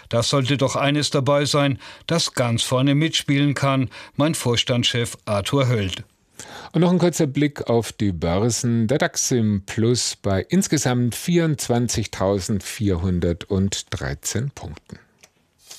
Da sollte doch eines dabei sein, das ganz vorne mitspielen kann, meint Vorstandschef Arthur Höld. Und noch ein kurzer Blick auf die Börsen. Der DAX im Plus bei insgesamt 24.413 Punkten.